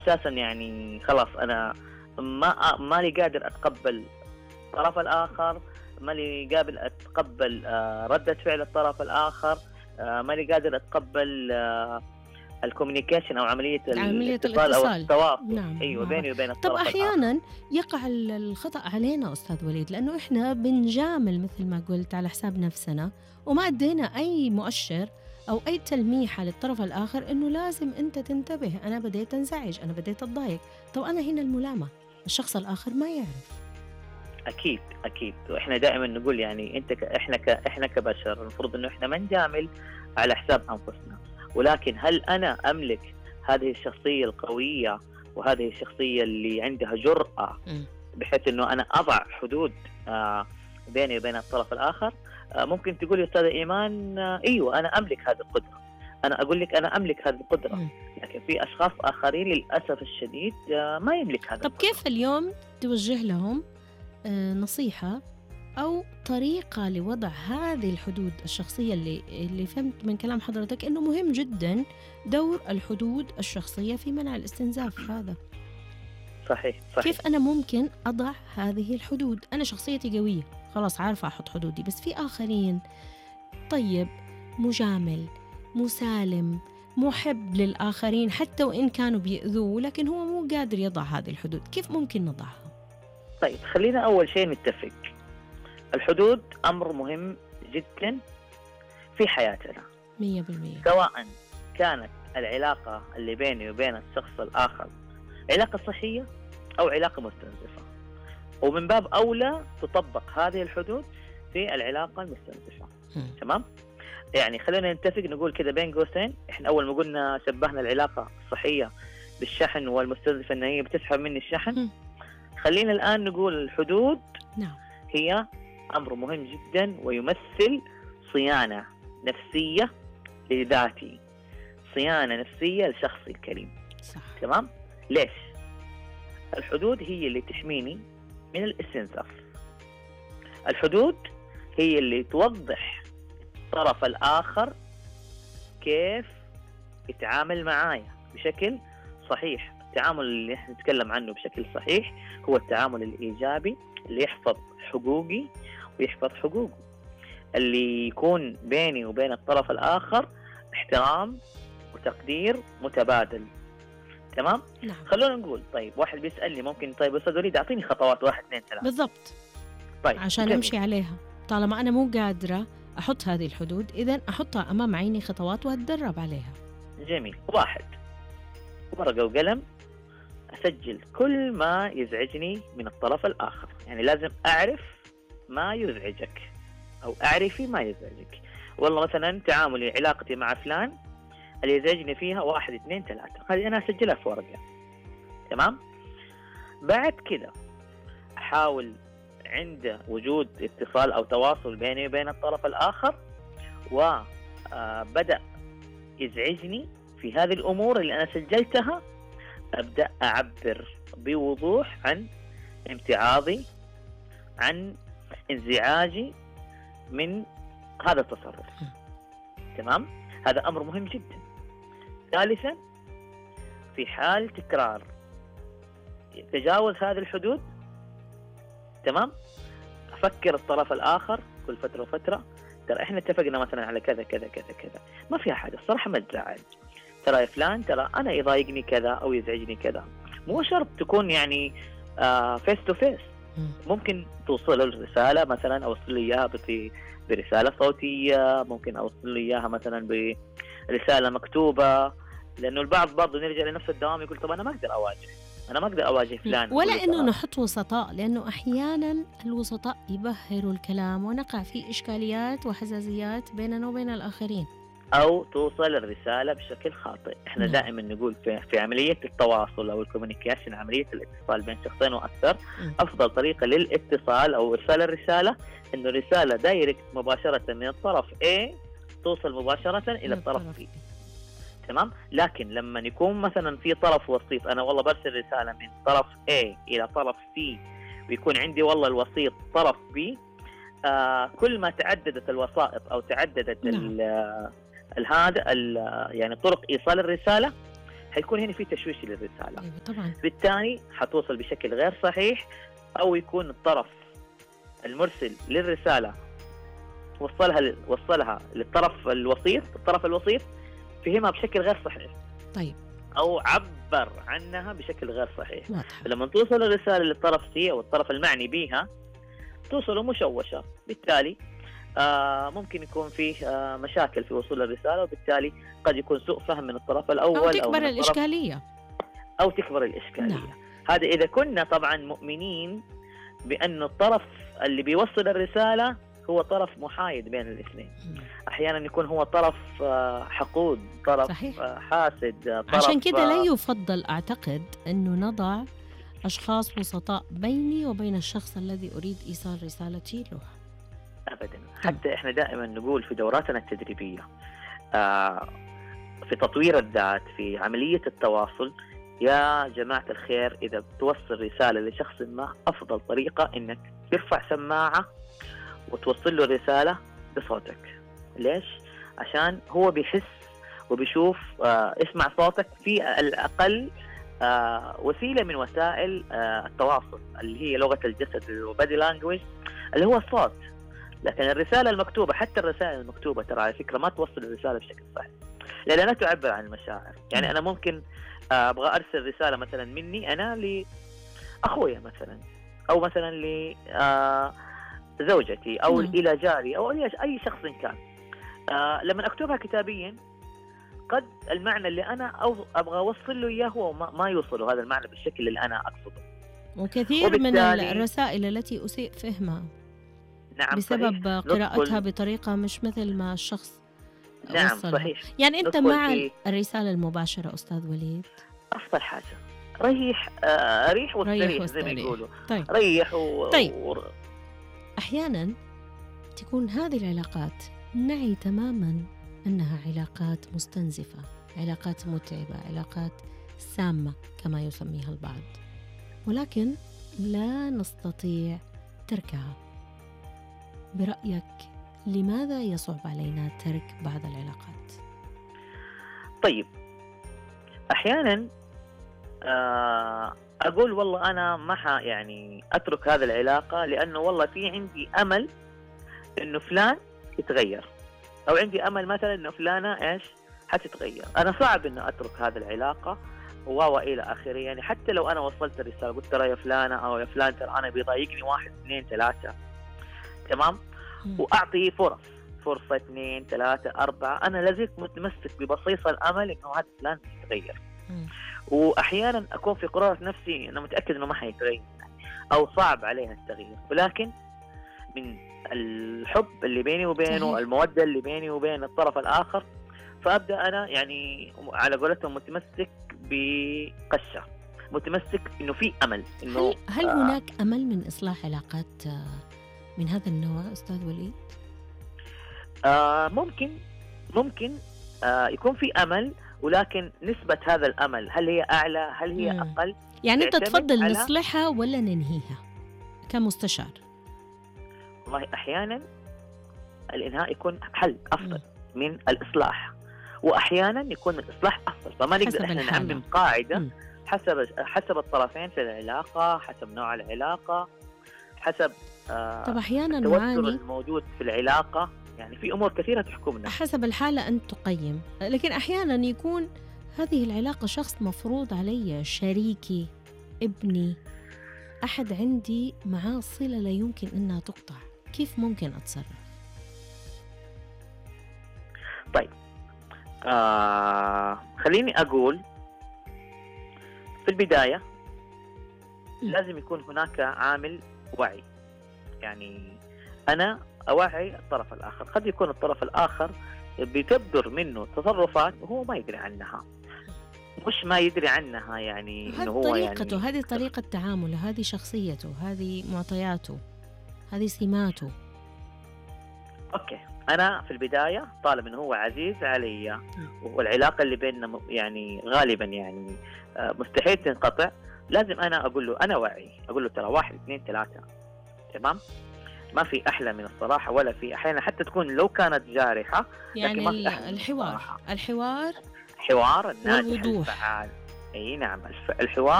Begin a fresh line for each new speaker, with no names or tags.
أساسا يعني خلاص أنا مالي قادر أتقبل الطرف الآخر، مالي قابل أتقبل ردة فعل الطرف الآخر، مالي قادر أتقبل الكوميونيكيشن أو عملية الاتصال أو
الاتصال.
التواصل،
نعم،
أيوة،
مع بعض.
بيني وبين
طب
الطرف الآخر.
أحيانا يقع الخطأ علينا أستاذ وليد، لأنه إحنا بنجامل مثل ما قلت على حساب نفسنا، وما أدينا أي مؤشر أو أي تلميحة للطرف الآخر إنه لازم أنت تنتبه، أنا بديت أنزعج، أنا بديت أتضايق. طب أنا هنا الملامة، الشخص الآخر ما يعرف.
أكيد أكيد، وإحنا دائما نقول يعني إحنا كبشر المفروض إنه إحنا ما نجامل على حساب أنفسنا، ولكن هل أنا أملك هذه الشخصية القوية وهذه الشخصية اللي عندها جرأة بحيث إنه أنا أضع حدود بيني وبين الطرف الآخر؟ ممكن تقول يا أستاذ إيمان أيوة أنا أملك هذه القدرة، أنا أقول لك أنا أملك هذه القدرة، لكن في أشخاص آخرين للأسف الشديد ما يملك هذا.
طب كيف اليوم توجه لهم نصيحة أو طريقة لوضع هذه الحدود الشخصية اللي فهمت من كلام حضرتك إنه مهم جدا دور الحدود الشخصية في منع الاستنزاف هذا؟
صحيح.
كيف أنا ممكن أضع هذه الحدود؟ أنا شخصيتي قوية، خلاص عارفة أحط حدودي، بس في آخرين طيب، مجامل، مسالم، محب للآخرين حتى وإن كانوا بيأذوه، لكن هو مو قادر يضع هذه الحدود. كيف ممكن نضعها؟
طيب خلينا أول شيء نتفق، الحدود أمر مهم جدا في حياتنا
100%،
سواء كانت العلاقة اللي بيني وبين الشخص الآخر علاقة صحية أو علاقة مستنزفة، ومن باب أولى تطبق هذه الحدود في العلاقة المستنزفة. تمام؟ يعني خلينا نتفق نقول كده بين قوسين، إحنا أول ما قلنا شبهنا العلاقة الصحية بالشحن والمستنزفة إن هي بتسحب مني الشحن، خلينا الآن نقول الحدود هي أمر مهم جدا ويمثل صيانة نفسية لذاتي، صيانة نفسية لشخصي الكريم.
صح.
تمام؟ ليش؟ الحدود هي اللي تحميني من الاستنزاف، الحدود هي اللي توضح الطرف الآخر كيف يتعامل معايا بشكل صحيح. التعامل اللي احنا نتكلم عنه بشكل صحيح هو التعامل الإيجابي اللي يحفظ حقوقي ويحفظ حقوقه، اللي يكون بيني وبين الطرف الآخر احترام وتقدير متبادل. تمام؟
نعم.
خلونا نقول طيب واحد بيسألني ممكن طيب أستاذ وليد أعطيني خطوات 1 2 3
بالضبط.
طيب
عشان
جميل.
أمشي عليها، طالما أنا مو قادرة أحط هذه الحدود إذن أحطها أمام عيني خطوات وأتدرب عليها.
جميل. 1 ورقة وقلم أسجل كل ما يزعجني من الطرف الآخر، يعني لازم أعرف ما يزعجك أو أعرفي ما يزعجك. والله مثلا تعاملي علاقتي مع فلان اللي يزعجني فيها 1 2 3، هذه أنا أسجلها في ورقة. تمام؟ بعد كده أحاول عند وجود اتصال أو تواصل بيني وبين الطرف الآخر وبدأ يزعجني في هذه الأمور اللي أنا سجلتها، أبدأ أعبر بوضوح عن امتعاضي، عن انزعاجي من هذا التصرف. تمام؟ هذا أمر مهم جدا. ثالثا، في حال تكرار تجاوز هذه الحدود، تمام، أفكر الطرف الآخر كل فترة وفترة، ترى إحنا اتفقنا مثلا على كذا كذا كذا كذا، ما فيها حاجة الصراحة ما تزعل، ترى يا فلان ترى أنا يضايقني كذا أو يزعجني كذا. مو شرط تكون يعني فيس تو فيس، ممكن توصل الرسالة مثلا أوصل لي إياها برسالة صوتية، ممكن أوصل لي إياها مثلا برسالة مكتوبة، لأنه البعض برضو نرجع لنفس الدوام يقول طب أنا ما أقدر أواجه فلان،
ولا إنه نحط وسطاء، لأنه أحيانا الوسطاء يبهروا الكلام ونقع في إشكاليات وحزازيات بيننا وبين الآخرين،
أو توصل الرسالة بشكل خاطئ. إحنا دائما نقول في عملية التواصل أو الكوميونيكيشن، عملية الاتصال بين شخصين وأكثر، أفضل طريقة للاتصال أو إرسال الرسالة إنه رسالة دايركت مباشرة من الطرف A توصل مباشرة إلى الطرف B. تمام؟ لكن لما يكون مثلا في طرف وسيط، أنا والله برسل رسالة من طرف A إلى طرف C ويكون عندي والله الوسيط طرف B، كل ما تعددت الوسائط أو تعددت هذا يعني طرق إيصال الرسالة، حيكون هنا في تشويش للرسالة.
أيوة طبعا.
بالتالي حتوصل بشكل غير صحيح، أو يكون الطرف المرسل للرسالة وصلها للطرف الوسيط، الطرف الوسيط فهمها بشكل غير صحيح.
طيب.
أو عبر عنها بشكل غير صحيح.
واضح.
لما توصل الرسالة للطرف سي أو الطرف المعني بها توصل مشوشة، بالتالي ممكن يكون فيه مشاكل في وصول الرسالة، وبالتالي قد يكون سوء فهم من الطرف الأول
أو تكبر الإشكالية.
أو تكبر الإشكالية. نعم. هذا إذا كنا طبعا مؤمنين بأن الطرف اللي بيوصل الرسالة هو طرف محايد بين الاثنين. أحيانا يكون هو طرف حقود، طرف صحيح. حاسد، طرف.
عشان كده لا يفضل أعتقد أنه نضع أشخاص وسطاء بيني وبين الشخص الذي أريد إيصال رسالتي له.
أبدا. حتى إحنا دائما نقول في دوراتنا التدريبية في تطوير الذات، في عملية التواصل، يا جماعة الخير إذا بتوصل رسالة لشخص ما، أفضل طريقة إنك ترفع سماعة وتوصل له الرسالة بصوتك. ليش؟ عشان هو بيحس وبيشوف، اسمع صوتك في الأقل وسيلة من وسائل التواصل اللي هي لغة الجسد والبادي لانجويج اللي هو الصوت. لكن الرسالة المكتوبة، حتى الرسائل المكتوبة ترى على فكرة ما توصل الرسالة بشكل صحيح، لأنها تعبر عن المشاعر. يعني أنا ممكن أبغى أرسل رسالة مثلا مني أنا لأخويا مثلا، أو مثلا لزوجتي، أو إلى جاري، أو أي شخص كان. لما أكتبها كتابيا قد المعنى اللي أنا أو أبغى أوصل له إياه هو ما يوصله هذا المعنى بالشكل اللي أنا أقصده.
وكثير من الرسائل التي أسيء فهمها
نعم
بسبب قراءتها بطريقة مش مثل ما الشخص
نعم
وصلها.
صحيح.
يعني أنت مع الرسالة المباشرة أستاذ وليد؟
أفضل حاجة ريح واستريح زي ما يقولوا.
طيب.
ريح
طيب. أحيانا تكون هذه العلاقات نعي تماما أنها علاقات مستنزفة، علاقات متعبة، علاقات سامة كما يسميها البعض، ولكن لا نستطيع تركها. برأيك لماذا يصعب علينا ترك بعض العلاقات؟
طيب، أحيانا أقول والله أنا ما يعني أترك هذه العلاقة لأنه والله في عندي أمل إنه فلان يتغير، أو عندي أمل مثلا إنه فلانة حتتغير. أنا صعب إنه أترك هذه العلاقة وإلى آخره. يعني حتى لو أنا وصلت الرسالة قلت ترى يا فلانة أو يا فلان ترى أنا بيضايقني 1 2 3، تمام، وأعطي فرصة 2 3 4، أنا لازلت متمسك ببصيص الأمل إنه هذا فلان يتغير. وأحيانا أكون في قرارة نفسي أنا متأكد إنه ما حيتغير أو صعب عليها التغيير، ولكن من الحب اللي بيني وبينه، المودة اللي بيني وبين الطرف الآخر، فأبدأ أنا يعني على قولتهم متمسك بقشة، متمسك إنه في أمل. إنه
هل هناك أمل من إصلاح علاقات من هذا النوع أستاذ وليد؟
ممكن يكون في أمل، ولكن نسبة هذا الأمل هل هي أعلى هل هي أقل؟
يعني أنت تفضل نصلحها ولا ننهيها كمستشار؟
والله أحيانا الإنهاء يكون حل أفضل من الإصلاح، وأحيانا يكون الإصلاح أفضل. فما نقدر إحنا نعمم قاعدة حسب الطرفين في العلاقة، حسب نوع العلاقة، حسب
طب أحيانا
التوتر الموجود في العلاقة. يعني في أمور كثيرة تحكمنا.
حسب الحالة أنت تقيم، لكن أحيانا يكون هذه العلاقة شخص مفروض علي، شريكي، ابني، أحد عندي معاه صلة لا يمكن أنها تقطع. كيف ممكن أتصرف؟
طيب خليني أقول في البداية لازم يكون هناك عامل وعي. يعني أنا أوعي الطرف الآخر. قد يكون الطرف الآخر بتبدر منه تصرفات وهو ما يدري عنها، مش ما يدري عنها، يعني إنه هو
طريقته،
يعني
هذه طريقة تعامله، هذه شخصيته، هذه معطياته، هذه سماته.
أوكي، أنا في البداية طالب إنه هو عزيز علي والعلاقة اللي بيننا يعني غالبا يعني مستحيل تنقطع. لازم أنا أقول له أنا وعي، أقول له ترى 1 2 3، تمام. ما في أحلى من الصراحة، ولا في أحيانا حتى تكون لو كانت جارحة
يعني
لكن ما في
الحوار
الحوار الناجح
والوضوح.
الفعال. اي نعم، الحوار